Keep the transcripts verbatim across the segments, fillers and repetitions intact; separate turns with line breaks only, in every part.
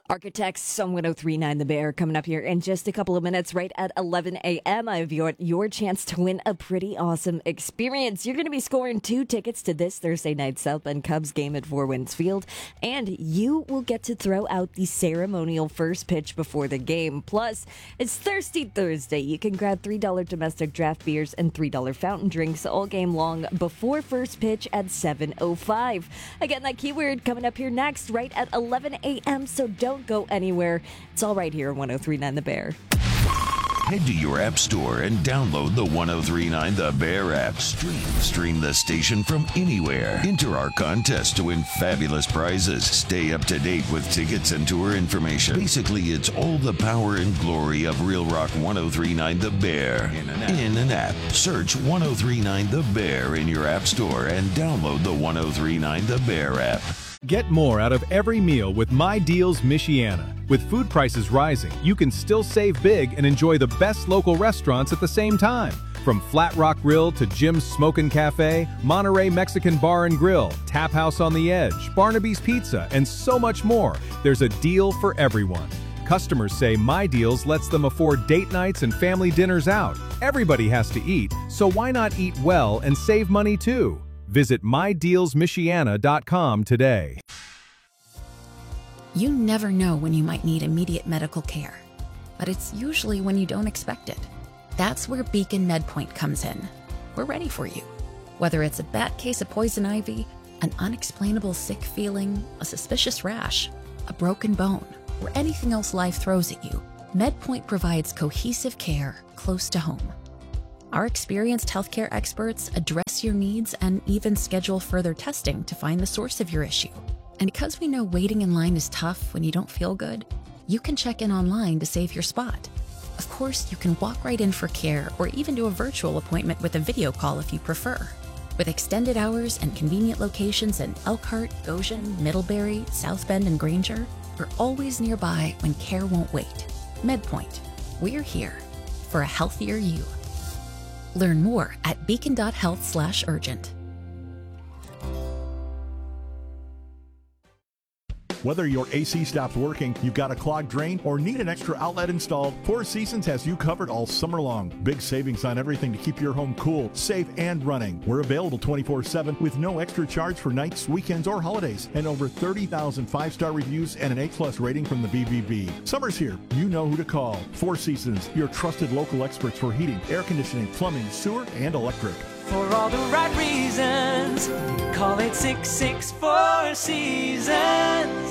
Architects on ten thirty-nine The Bear coming up here in just a couple of minutes, right at eleven a.m. I have your, your chance to win a pretty awesome experience. You're going to be scoring two tickets to this Thursday night South Bend Cubs game at Four Winds Field, and you will get to throw out the ceremonial first pitch before the game. Plus, it's Thirsty Thursday. You can grab three dollars domestic draft beers and three dollars fountain drinks all game long before first pitch at seven oh five. Again, that keyword coming up here next, right at eleven a.m., so don't go anywhere. It's all right here on ten thirty-nine The Bear.
Head to your app store and download the ten thirty-nine The Bear app. Stream, stream the station from anywhere. Enter our contest to win fabulous prizes. Stay up to date with tickets and tour information. Basically, it's all the power and glory of Real Rock ten thirty-nine The Bear in an app. In an app. Search ten thirty-nine The Bear in your app store and download the ten thirty-nine The Bear app.
Get more out of every meal with My Deals Michiana. With food prices rising, you can still save big and enjoy the best local restaurants at the same time. From Flat Rock Grill to Jim's Smokin' Cafe, Monterey Mexican Bar and Grill, Tap House on the Edge, Barnaby's Pizza, and so much more. There's a deal for everyone. Customers say My Deals lets them afford date nights and family dinners out. Everybody has to eat, so why not eat well and save money too? Visit my deals michiana dot com today.
You never know when you might need immediate medical care, but it's usually when you don't expect it. That's where Beacon MedPoint comes in. We're ready for you. Whether it's a bad case of poison ivy, an unexplainable sick feeling, a suspicious rash, a broken bone, or anything else life throws at you, MedPoint provides cohesive care close to home. Our experienced healthcare experts address your needs and even schedule further testing to find the source of your issue. And because we know waiting in line is tough when you don't feel good, you can check in online to save your spot. Of course, you can walk right in for care or even do a virtual appointment with a video call if you prefer. With extended hours and convenient locations in Elkhart, Goshen, Middlebury, South Bend, and Granger, we're always nearby when care won't wait. MedPoint. We're here for a healthier you. Learn more at beacon.health slash urgent.
Whether your A C stops working, you've got a clogged drain, or need an extra outlet installed, Four Seasons has you covered all summer long. Big savings on everything to keep your home cool, safe, and running. We're available twenty-four seven with no extra charge for nights, weekends, or holidays, and over thirty thousand five-star reviews and an A plus rating from the B B B. Summer's here. You know who to call. Four Seasons, your trusted local experts for heating, air conditioning, plumbing, sewer, and electric.
For all the right reasons, call it six six four Seasons.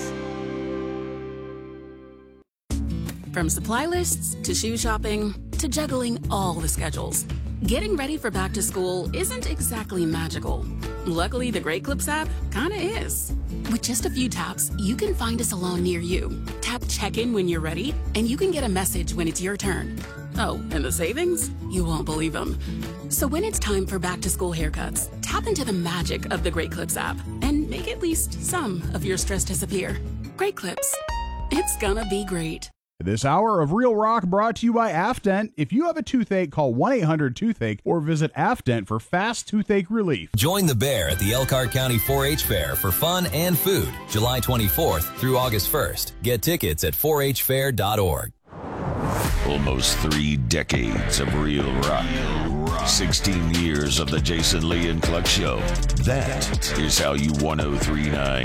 From supply lists to shoe shopping to juggling all the schedules, getting ready for back to school isn't exactly magical. Luckily, the Great Clips app kinda is. With just a few taps, you can find a salon near you. Tap check-in when you're ready, and you can get a message when it's your turn. Oh, and the savings? You won't believe them. So when it's time for back-to-school haircuts, tap into the magic of the Great Clips app and make at least some of your stress disappear. Great Clips. It's gonna be great.
This hour of Real Rock brought to you by Afdent. If you have a toothache, call one eight hundred toothache or visit Afdent for fast toothache relief.
Join the Bear at the Elkhart County four H Fair for fun and food, July twenty-fourth through August first. Get tickets at four h fair dot org.
Almost three decades of Real Rock. sixteen years of the Jason Lee and Cluck Show. That is how you ten thirty-nine